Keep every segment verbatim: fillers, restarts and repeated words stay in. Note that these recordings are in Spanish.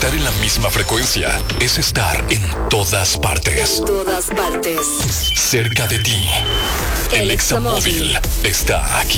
Estar en la misma frecuencia es estar en todas partes. En todas partes. Cerca de ti. El, El Examóvil está aquí.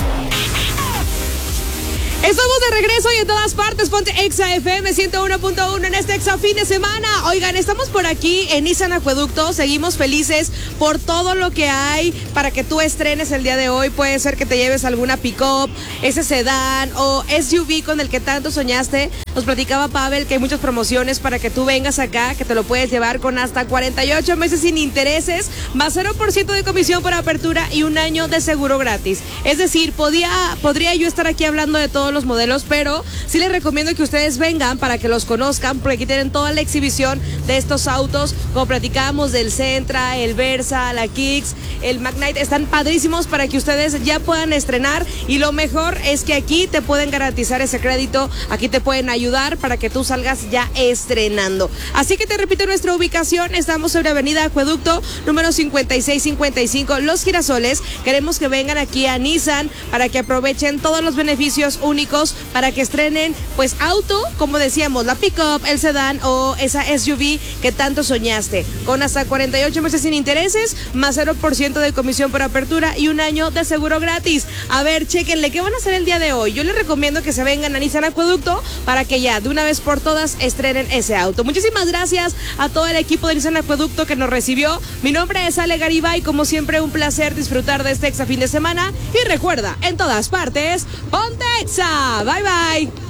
Estamos de regreso y en todas partes, ponte Exa F M ciento uno punto uno en este Exa fin de semana. Oigan, estamos por aquí en Nissan Acueducto, seguimos felices por todo lo que hay para que tú estrenes el día de hoy. Puede ser que te lleves alguna pick-up, ese sedán o S U V con el que tanto soñaste. Nos platicaba Pavel que hay muchas promociones para que tú vengas acá, que te lo puedes llevar con hasta cuarenta y ocho meses sin intereses, más cero por ciento de comisión por apertura y un año de seguro gratis. Es decir, podía, podría yo estar aquí hablando de todos los modelos, pero sí les recomiendo que ustedes vengan para que los conozcan, porque aquí tienen toda la exhibición de estos autos, como platicábamos del Sentra, el Versa, la Kicks, el Magnite, están padrísimos para que ustedes ya puedan estrenar, y lo mejor es que aquí te pueden garantizar ese crédito, aquí te pueden ayudar para que tú salgas ya estrenando. Así que te repito nuestra ubicación, estamos sobre Avenida Acueducto, número cincuenta y seis cincuenta y cinco, Los Girasoles. Queremos que vengan aquí a Nissan para que aprovechen todos los beneficios únicos, para que estrenen pues auto, como decíamos, la pick-up, el sedán o esa S U V que tanto soñaste, con hasta cuarenta y ocho meses sin intereses, más cero por ciento de comisión por apertura y un año de seguro gratis. A ver, chéquenle, ¿qué van a hacer el día de hoy? Yo les recomiendo que se vengan a Nissan Acueducto para que ya de una vez por todas estrenen ese auto. Muchísimas gracias a todo el equipo de Nissan Acueducto que nos recibió. Mi nombre es Ale Garibay, como siempre un placer disfrutar de este Exa fin de semana, y recuerda, en todas partes, ponte Exa. Bye bye.